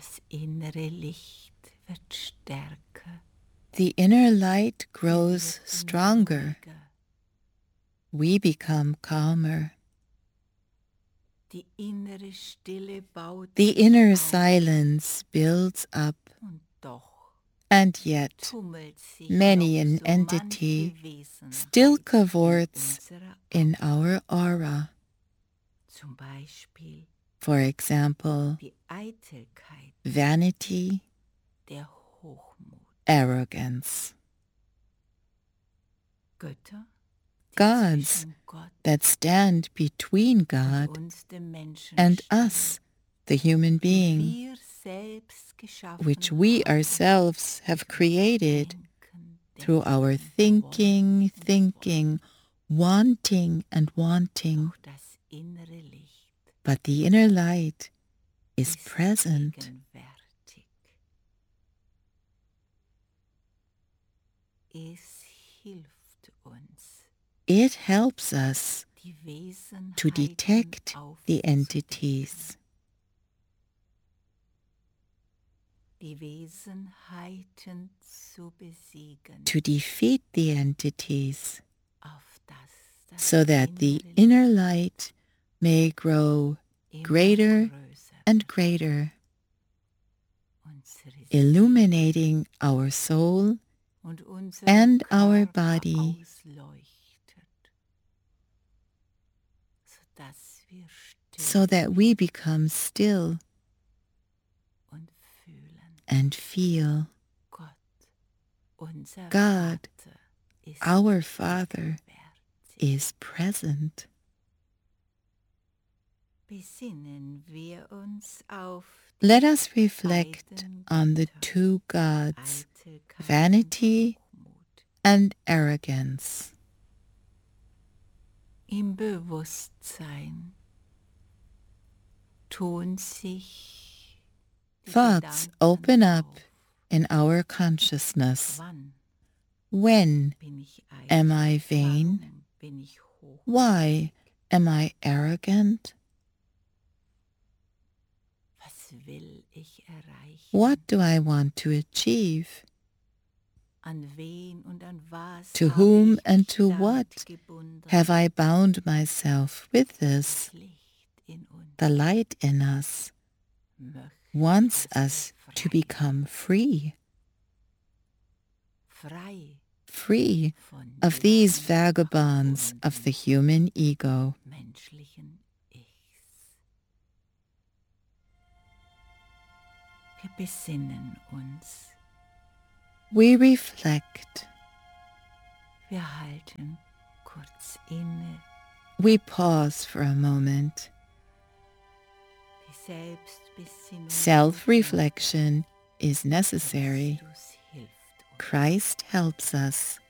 Das innere Licht wird stärker. The inner light Wir grows werden stronger. ruhiger. We become calmer. Die innere Stille baut The sich inner auf. silence builds up, Und doch and yet tummelt sich many noch an so entity manche Wesenheit still in cavorts unserer in Aura. our aura. Zum Beispiel For example, die Eitelkeit, vanity, der Hochmut. arrogance. Götter, die Gods zwischen Gott that stand between und God uns, dem Menschen, and stehen, us, the human die being, wir selbst geschaffen which we haben. ourselves have created Denken, through our wollen thinking, wanting and wanting. Doch das innere Licht But the inner light is ist present. gegenwärtig. Es hilft uns, It helps us die Wesenheiten to detect the aufzudecken, entities, die Wesenheiten zu besiegen, to defeat the entities, auf das so that the innere inner Licht light may grow immer greater größer and wird, greater, unsere Seele illuminating our soul und unseren and our Körper body, ausleuchtet, sodass wir still so that we become still und fühlen. and feel. Gott, unser God, Vater, ist our Father, gegenwärtig. is present. Besinnen wir uns auf Let us reflect beiden on the Götter, two gods, Eitelkeit vanity und Hochmut. and arrogance. Im Bewusstsein tun sich die Thoughts Gedanken open up auf. in our consciousness. Wann When bin ich am eitel? I vain? Warum bin ich hochmütig? Why am I arrogant? Was will ich erreichen? What do I want to achieve? An wen und an was To habe whom ich and mich to damit what gebunden? have I bound myself with this? Das Licht in uns The light in us möchte, wants dass wir us to frei become free, frei free von of these diesen vagabonds of the human ego. menschlichen Ichs. Wir besinnen uns. We reflect, Wir halten kurz inne. we pause for a moment. Die Selbstbesinnung Self-reflection is necessary. Christus hilft uns. Christ helps us.